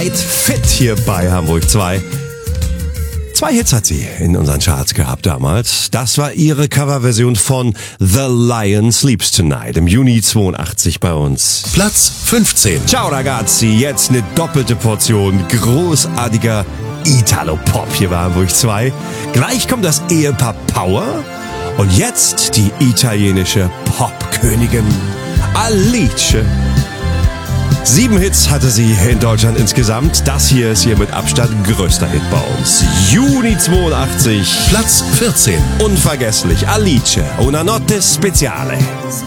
zurzeit fit hier bei Hamburg 2. 2 Hits hat sie in unseren Charts gehabt damals. Das war ihre Coverversion von The Lion Sleeps Tonight im Juni 82 bei uns. Platz 15. Ciao ragazzi, jetzt eine doppelte Portion großartiger Italo-Pop hier bei Hamburg 2. Gleich kommt das Ehepaar Power und jetzt die italienische Popkönigin Alice. 7 Hits hatte sie in Deutschland insgesamt. Das hier ist ihr mit Abstand größter Hit bei uns. Juni 82. Platz 14. Unvergesslich. Alice, una notte speciale.